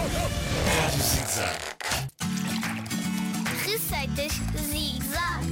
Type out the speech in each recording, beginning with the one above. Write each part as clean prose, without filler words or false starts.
Rádio ZigZag. Receitas ZigZag.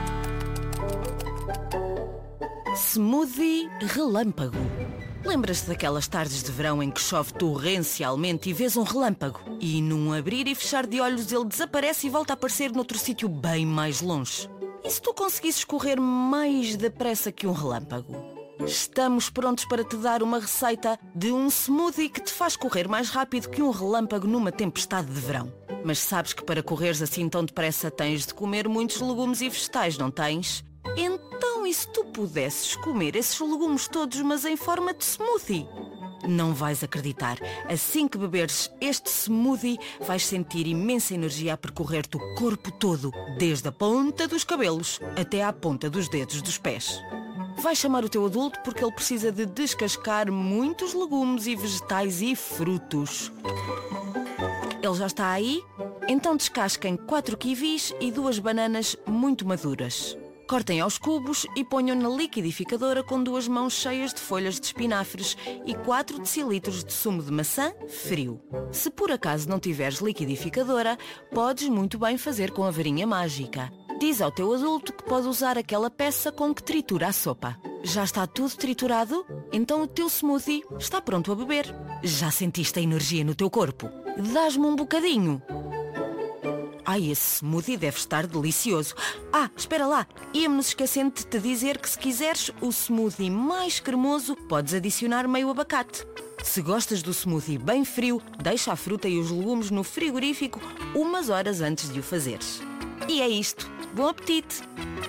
Smoothie relâmpago. Lembras-te daquelas tardes de verão em que chove torrencialmente e vês um relâmpago? E num abrir e fechar de olhos ele desaparece e volta a aparecer noutro sítio bem mais longe. E se tu conseguisses correr mais depressa que um relâmpago? Estamos prontos para te dar uma receita de um smoothie que te faz correr mais rápido que um relâmpago numa tempestade de verão. Mas sabes que para correres assim tão depressa tens de comer muitos legumes e vegetais, não tens? Então, e se tu pudesses comer esses legumes todos, mas em forma de smoothie? Não vais acreditar. Assim que beberes este smoothie, vais sentir imensa energia a percorrer-te o corpo todo, desde a ponta dos cabelos até à ponta dos dedos dos pés. Vais chamar o teu adulto porque ele precisa de descascar muitos legumes e vegetais e frutos. Ele já está aí? Então descasquem 4 kiwis e 2 bananas muito maduras. Cortem aos cubos e ponham na liquidificadora com 2 mãos cheias de folhas de espinafres e 4 decilitros de sumo de maçã frio. Se por acaso não tiveres liquidificadora, podes muito bem fazer com a varinha mágica. Diz ao teu adulto que pode usar aquela peça com que tritura a sopa. Já está tudo triturado? Então o teu smoothie está pronto a beber. Já sentiste a energia no teu corpo? Dás-me um bocadinho. Ai, esse smoothie deve estar delicioso. Espera lá, íamos esquecendo de te dizer que se quiseres o smoothie mais cremoso, podes adicionar meio abacate. Se gostas do smoothie bem frio, deixa a fruta e os legumes no frigorífico umas horas antes de o fazeres. E é isto. Bom apetite!